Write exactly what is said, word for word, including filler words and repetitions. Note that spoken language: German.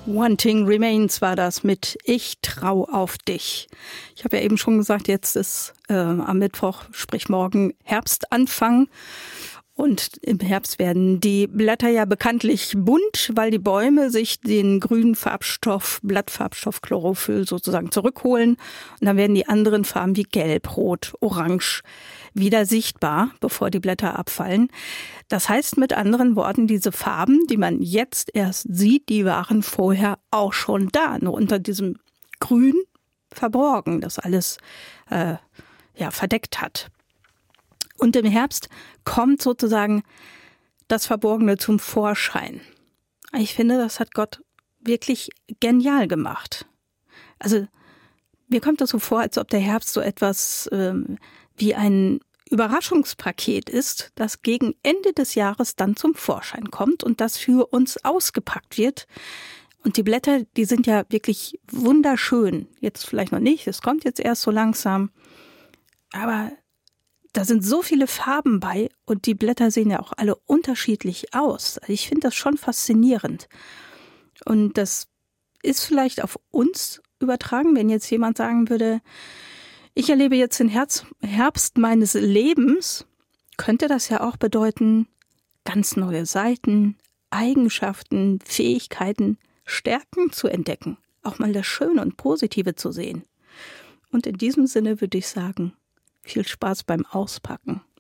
One Thing Remains war das mit Ich trau auf dich. Ich habe ja eben schon gesagt, jetzt ist äh, am Mittwoch, sprich morgen, Herbstanfang. Und im Herbst werden die Blätter ja bekanntlich bunt, weil die Bäume sich den grünen Farbstoff, Blattfarbstoff Chlorophyll sozusagen zurückholen. Und dann werden die anderen Farben wie Gelb, Rot, Orange wieder sichtbar, bevor die Blätter abfallen. Das heißt mit anderen Worten, diese Farben, die man jetzt erst sieht, die waren vorher auch schon da, nur unter diesem Grün verborgen, das alles äh, ja verdeckt hat. Und im Herbst kommt sozusagen das Verborgene zum Vorschein. Ich finde, das hat Gott wirklich genial gemacht. Also mir kommt das so vor, als ob der Herbst so etwas ähm, wie ein Überraschungspaket ist, das gegen Ende des Jahres dann zum Vorschein kommt und das für uns ausgepackt wird. Und die Blätter, die sind ja wirklich wunderschön. Jetzt vielleicht noch nicht, es kommt jetzt erst so langsam. Aber da sind so viele Farben bei und die Blätter sehen ja auch alle unterschiedlich aus. Also ich finde das schon faszinierend. Und das ist vielleicht auf uns übertragen, wenn jetzt jemand sagen würde, ich erlebe jetzt den Herbst meines Lebens, könnte das ja auch bedeuten, ganz neue Seiten, Eigenschaften, Fähigkeiten, Stärken zu entdecken. Auch mal das Schöne und Positive zu sehen. Und in diesem Sinne würde ich sagen, viel Spaß beim Auspacken.